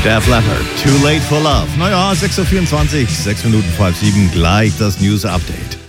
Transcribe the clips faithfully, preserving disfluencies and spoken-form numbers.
Der Flatter, Too Late for Love. Naja, sechs Uhr vierundzwanzig, sechs Minuten vor halb sieben, gleich das News-Update.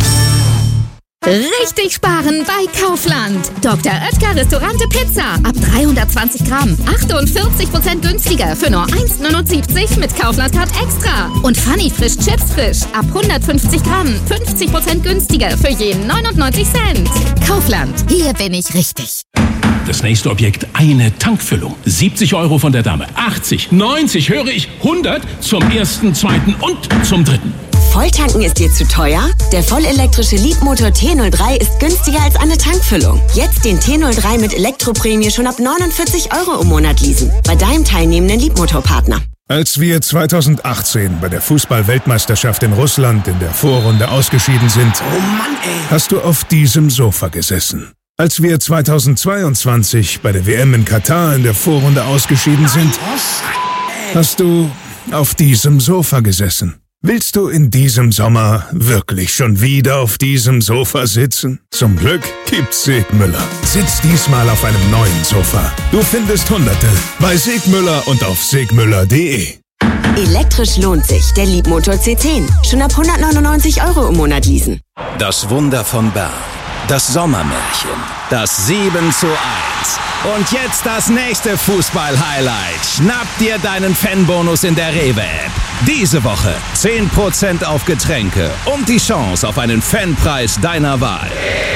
Richtig sparen bei Kaufland. Doktor Oetker Restaurante Pizza. Ab dreihundertzwanzig Gramm. achtundvierzig Prozent günstiger für nur eins neunundsiebzig mit Kaufland-Card extra. Und Funny Frisch Chips Frisch. Ab hundertfünfzig Gramm. fünfzig Prozent günstiger für jeden neunundneunzig Cent. Kaufland. Hier bin ich richtig. Das nächste Objekt, eine Tankfüllung. siebzig Euro von der Dame. achtzig, neunzig, höre ich, hundert zum ersten, zweiten und zum dritten. Volltanken ist dir zu teuer? Der vollelektrische Leapmotor T null drei ist günstiger als eine Tankfüllung. Jetzt den T null drei mit Elektroprämie schon ab neunundvierzig Euro im Monat leasen. Bei deinem teilnehmenden Leapmotor-Partner. Als wir zweitausendachtzehn bei der Fußball-Weltmeisterschaft in Russland in der Vorrunde ausgeschieden sind, oh Mann, ey. hast du auf diesem Sofa gesessen. Als wir zweitausendzweiundzwanzig bei der W M in Katar in der Vorrunde ausgeschieden sind, hast du auf diesem Sofa gesessen. Willst du in diesem Sommer wirklich schon wieder auf diesem Sofa sitzen? Zum Glück gibt's Segmüller. Sitz diesmal auf einem neuen Sofa. Du findest Hunderte bei Segmüller und auf segmüller punkt de. Elektrisch lohnt sich. Der Leapmotor C zehn. Schon ab hundertneunundneunzig Euro im Monat leasen. Das Wunder von Bern. Das Sommermärchen. Das sieben zu eins. Und jetzt das nächste Fußball-Highlight. Schnapp dir deinen Fanbonus in der Rewe-App. Diese Woche zehn Prozent auf Getränke und die Chance auf einen Fanpreis deiner Wahl.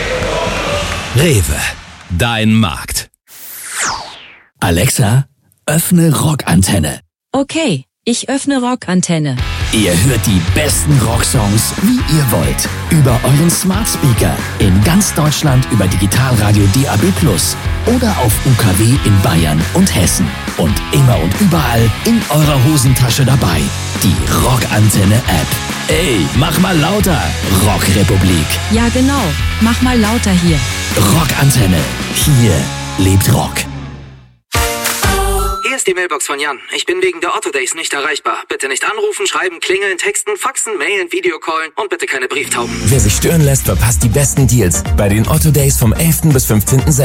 Rewe, dein Markt. Alexa, öffne Rockantenne. Okay, ich öffne Rockantenne. Ihr hört die besten Rocksongs, wie ihr wollt. Über euren Smart Speaker. In ganz Deutschland über Digitalradio D A B plus. Oder auf U K W in Bayern und Hessen. Und immer und überall in eurer Hosentasche dabei. Die Rockantenne-App. Ey, mach mal lauter, Rockrepublik. Ja genau, mach mal lauter hier. Rockantenne. Hier lebt Rock. Hier ist die Mailbox von Jan. Ich bin wegen der Otto Days nicht erreichbar. Bitte nicht anrufen, schreiben, klingeln, texten, faxen, mailen, Videocallen und bitte keine Brieftauben. Wer sich stören lässt, verpasst die besten Deals bei den Otto Days vom elften bis fünfzehnten